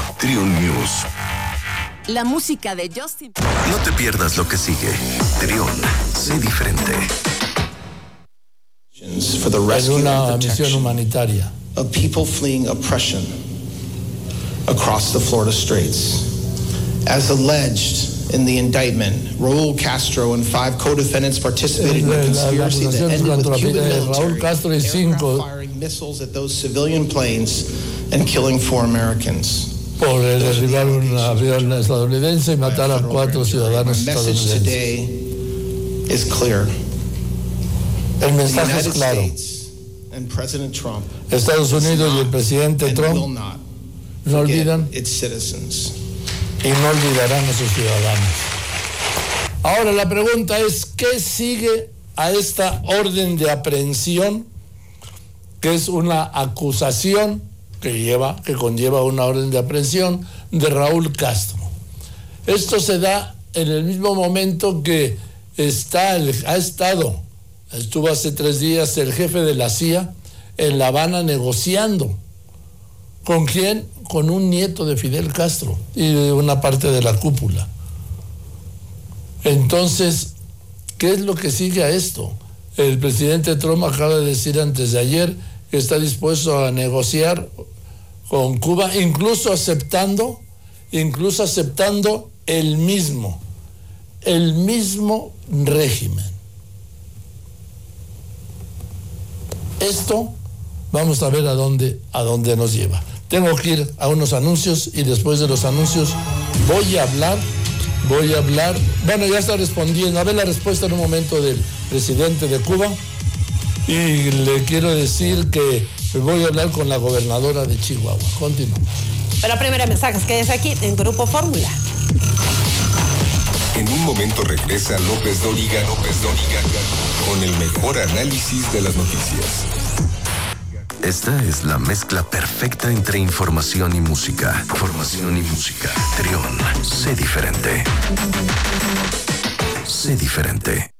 Triun News. La música de Justin. No te pierdas lo que sigue. Triun, sé diferente. En una misión humanitaria. Of people fleeing oppression across the Florida Straits. As alleged in the indictment, Raul Castro and 5 co-defendants participated in a conspiracy that ended with Cuban military aircraft firing missiles at those civilian planes and killing 4 Americans. Por derribar un avión estadounidense y matar a 4 ciudadanos estadounidenses. Today is clear. El mensaje es claro. Estados Unidos y el presidente Trump no olvidan y no olvidarán a sus ciudadanos. Ahora la pregunta es, ¿qué sigue a esta orden de aprehensión, que es una acusación que conlleva una orden de aprehensión de Raúl Castro? Esto se da en el mismo momento que estuvo hace 3 días el jefe de la CIA en La Habana negociando. ¿Con quién? Con un nieto de Fidel Castro y de una parte de la cúpula. Entonces, ¿qué es lo que sigue a esto? El presidente Trump acaba de decir antes de ayer que está dispuesto a negociar con Cuba, incluso aceptando el mismo régimen. Esto vamos a ver a dónde nos lleva. Tengo que ir a unos anuncios y después de los anuncios voy a hablar. Bueno, ya está respondiendo. A ver la respuesta en un momento del presidente de Cuba. Y le quiero decir que voy a hablar con la gobernadora de Chihuahua. Continuamos. Pero primero mensajes, quédese aquí en Grupo Fórmula. En un momento regresa López Dóriga con el mejor análisis de las noticias. Esta es la mezcla perfecta entre información y música. Triun, sé diferente. Sé diferente.